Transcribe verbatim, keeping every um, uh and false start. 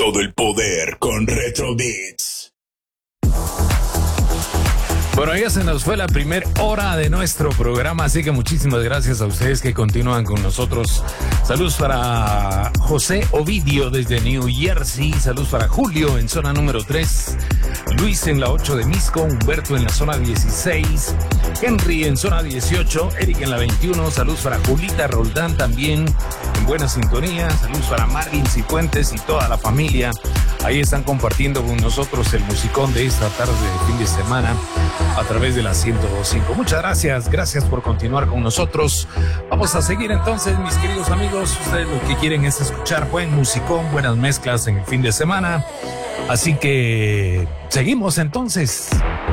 Todo el poder con Retro Beats. Bueno, ya se nos fue la primera hora de nuestro programa, así que muchísimas gracias a ustedes que continúan con nosotros. Saludos para José Ovidio desde New Jersey, saludos para Julio en zona número tres, Luis en la ocho de Misco, Humberto en la zona dieciséis, Henry en zona dieciocho, Eric en la veintiuno, saludos para Julita Roldán también en buena sintonía, saludos para Marvin Cifuentes y toda la familia. Ahí están compartiendo con nosotros el musicón de esta tarde de fin de semana a través de la ciento dos punto cinco. Muchas gracias, gracias por continuar con nosotros. Vamos a seguir entonces, mis queridos amigos. Ustedes lo que quieren es escuchar buen musicón, buenas mezclas en el fin de semana. Así que seguimos entonces.